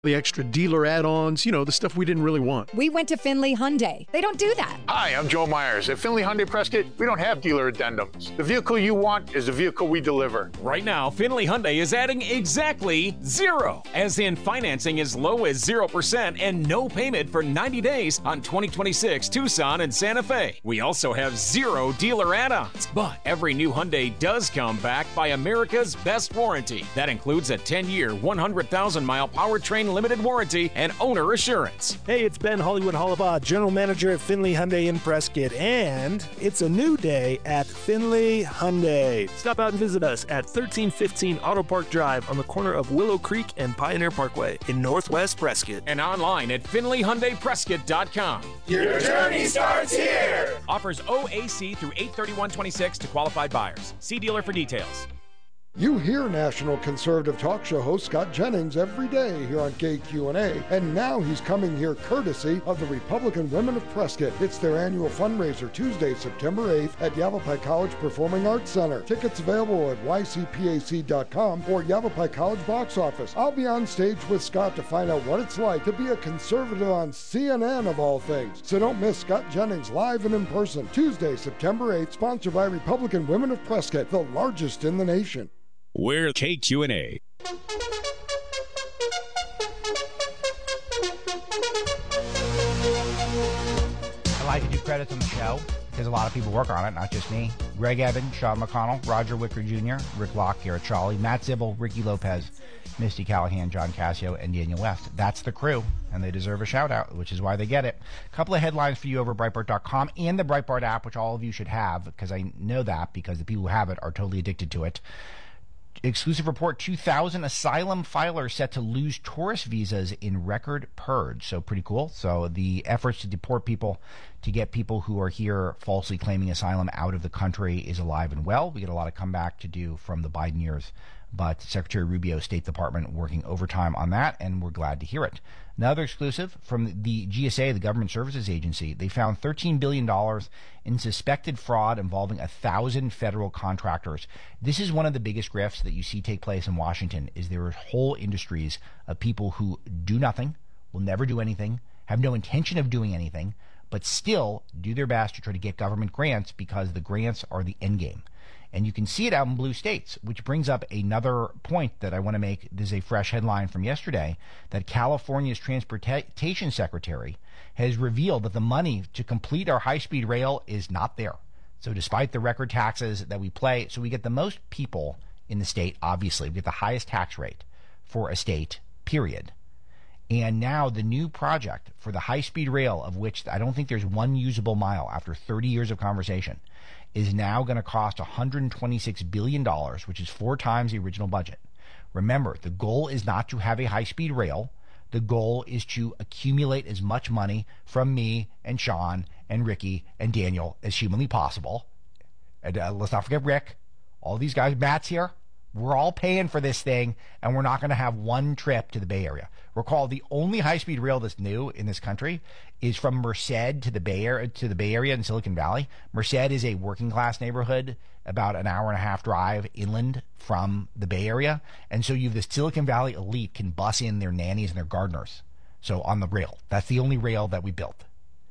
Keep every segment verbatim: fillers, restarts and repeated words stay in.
The extra dealer add-ons, you know, the stuff we didn't really want. We went to Finley Hyundai. They don't do that. Hi, I'm Joe Myers. At Finley Hyundai Prescott, we don't have dealer addendums. The vehicle you want is the vehicle we deliver. Right now, Finley Hyundai is adding exactly zero, as in financing as low as zero percent and no payment for ninety days on twenty twenty-six Tucson and Santa Fe. We also have zero dealer add-ons, but every new Hyundai does come back by America's best warranty. That includes a ten-year, one hundred thousand mile powertrain limited warranty and owner assurance. Hey, it's Ben Hollywood Hollabaugh, General Manager at Finley Hyundai in Prescott, and it's a new day at Finley Hyundai. Stop out and visit us at thirteen fifteen Auto Park Drive on the corner of Willow Creek and Pioneer Parkway in Northwest Prescott. And online at finley hyundai prescott dot com. Your journey starts here! Offers O A C through eight thirty-one twenty-six to qualified buyers. See dealer for details. You hear National Conservative Talk Show host Scott Jennings every day here on K Q and A, and now he's coming here courtesy of the Republican Women of Prescott. It's their annual fundraiser Tuesday, September eighth at Yavapai College Performing Arts Center. Tickets available at y c p a c dot com or Yavapai College box office. I'll be on stage with Scott to find out what it's like to be a conservative on C N N of all things. So don't miss Scott Jennings live and in person Tuesday, September eighth, sponsored by Republican Women of Prescott, the largest in the nation. We're K Q and A. I'd like to do credits on the show because a lot of people work on it, not just me. Greg Evans, Sean McConnell, Roger Wicker Junior, Rick Locke, Garrett Charlie, Matt Zibel, Ricky Lopez, Misty Callahan, John Cassio, and Daniel West. That's the crew, and they deserve a shout-out, which is why they get it. A couple of headlines for you over Breitbart dot com and the Breitbart app, which all of you should have, because I know that, because the people who have it are totally addicted to it. Exclusive report, two thousand asylum filers set to lose tourist visas in record purge. So pretty cool. So the efforts to deport people, to get people who are here falsely claiming asylum out of the country is alive and well. We get a lot of comeback to do from the Biden years. But Secretary Rubio, State Department, working overtime on that, and we're glad to hear it. Another exclusive from the G S A, the Government Services Agency. They found thirteen billion dollars in suspected fraud involving one thousand federal contractors. This is one of the biggest grifts that you see take place in Washington, is there are whole industries of people who do nothing, will never do anything, have no intention of doing anything, but still do their best to try to get government grants because the grants are the end game. And you can see it out in blue states, which brings up another point that I want to make. This is a fresh headline from yesterday, that California's Transportation Secretary has revealed that the money to complete our high-speed rail is not there. So despite the record taxes that we pay, so we get the most people in the state, obviously. We get the highest tax rate for a state, period. And now the new project for the high-speed rail, of which I don't think there's one usable mile after thirty years of conversation, is now going to cost one hundred twenty-six billion dollars, which is four times the original budget. Remember, the goal is not to have a high-speed rail. The goal is to accumulate as much money from me and Sean and Ricky and Daniel as humanly possible. And uh, let's not forget Rick. All these guys, Matt's here. We're all paying for this thing, and we're not going to have one trip to the Bay Area. Recall, the only high-speed rail that's new in this country is from Merced to the Bay Area, to the Bay Area in Silicon Valley. Merced is a working-class neighborhood, about an hour and a half drive inland from the Bay Area, and so you have the Silicon Valley elite can bus in their nannies and their gardeners. So on the rail, that's the only rail that we built.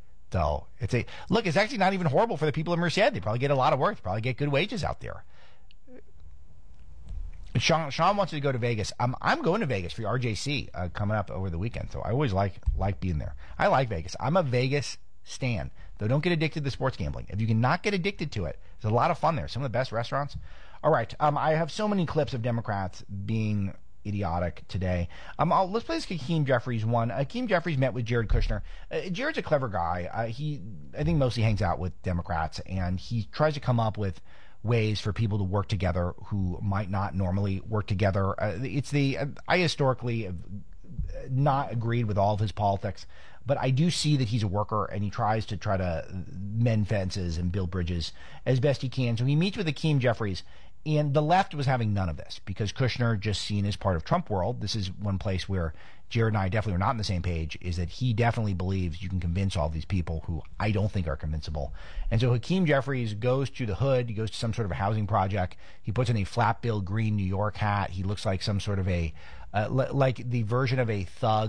So it's a look. It's actually not even horrible for the people in Merced. They probably get a lot of work. They probably get good wages out there. Sean, Sean wants you to go to Vegas. I'm I'm going to Vegas for R J C uh, coming up over the weekend. So I always like like being there. I like Vegas. I'm a Vegas stan. Though don't get addicted to sports gambling. If you can not get addicted to it, there's a lot of fun there. Some of the best restaurants. All right. Um, I have so many clips of Democrats being idiotic today. Um, I'll, let's play this Hakeem Jeffries one. Hakeem Jeffries met with Jared Kushner. Uh, Jared's a clever guy. Uh, he I think mostly hangs out with Democrats, and he tries to come up with ways for people to work together who might not normally work together. Uh, it's the uh, I historically have not agreed with all of his politics, but I do see that he's a worker and he tries to try to mend fences and build bridges as best he can. So he meets with Hakeem Jeffries, and the left was having none of this because Kushner, just seen as part of Trump world, this is one place where Jared and I definitely are not on the same page, is that he definitely believes you can convince all these people who I don't think are convincible. And so Hakeem Jeffries goes to the hood. He goes to some sort of a housing project. He puts on a flat-billed green New York hat. He looks like some sort of a uh, l- like the version of a thug